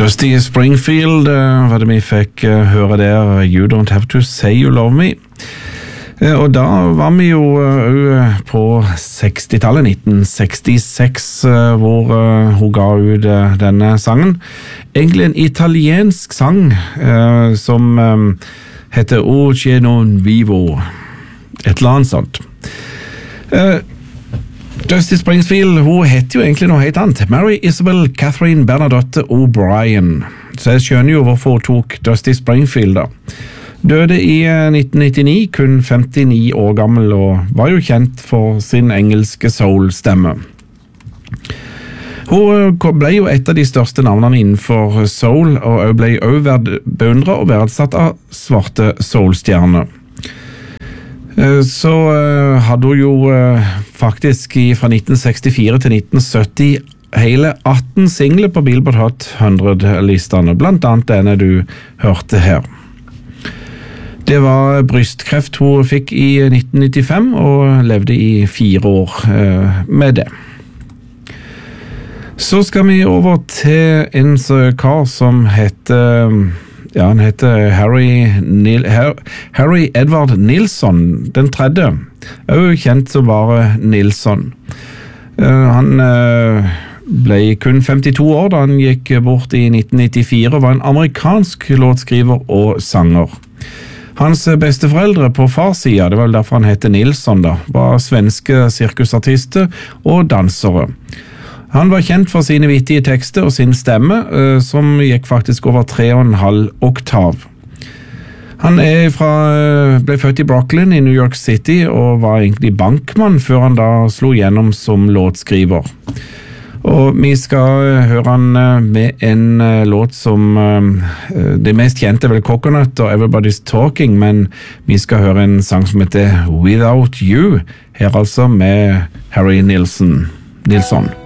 Dusty Springfield var det vi fikk høre der, You Don't Have To Say You Love Me. Og da var vi jo på 60-tallet, 1966, hvor hun ga ut denne sangen. Egentlig en italiensk sang som heter O Non Vivo, et eller annet sånt. Dusty Springfield, hun heter jo egentlig noe helt annet. Mary Isabel Catherine Bernadotte O'Brien. Så jeg skjønner jo hvorfor hun tok Dusty Springfield da. Døde i 1999, kun 59 år gammel, og var jo kjent for sin engelske soul-stemme. Hun ble jo et av de største navnene innenfor soul, og ble også beundret og verdsatt av svarte soul-stjerner. Så hadde hun jo faktisk fra 1964 til 1970 hele 18 singler på Billboard Hot 100-listene, blant annet denne du hørte her. Det var brystkreft hun fikk i 1995 og levde i 4 år med det. Så skal vi over til en kar som heter, ja, han heter Harry Edward Nilsson, den tredje, også kjent som bare Nilsson. Han ble kun 52 år da han gikk bort i 1994 og var en amerikansk låtskriver og sanger. Hans besteforeldre på farssida, det var vel derfor han heter Nilsson da, var svenske sirkusartister og dansere. Han var kjent for sine vittige tekster og sin stemme, som gikk faktisk over 3,5 oktav. Han ble født i Brooklyn i New York City og var egentlig bankmann før han da slo gjennom som låtskriver. Og vi skal høre han med en låt som det mest kjente er vel Coconut og Everybody's Talking, men vi skal høre en sang som heter Without You, her altså med Harry Nilsson.